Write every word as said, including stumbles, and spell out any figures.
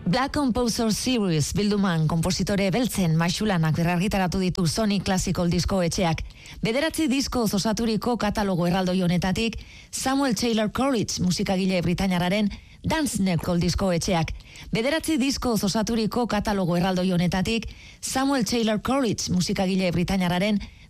Black Composer Series bilduman kompositore beltzen maixulanak berrargitaratu ditu Sony Classical Disko etxeak. Bederatzi disko osaturiko katalogo erraldoi honetatik Samuel Taylor Coleridge musikagile britainiarraren Dance Knuckle Disko etxeak. Bederatzi disko osaturiko katalogo erraldoi honetatik Samuel Taylor Coleridge musikagile britainiarraren